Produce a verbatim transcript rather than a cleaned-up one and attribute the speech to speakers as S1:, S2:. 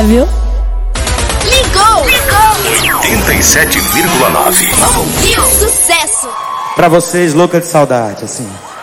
S1: viu?
S2: Ligou! Ligou!
S3: oitenta e sete vírgula nove.
S2: Ouviu! Sucesso!
S4: Pra vocês, louca de saudade, assim.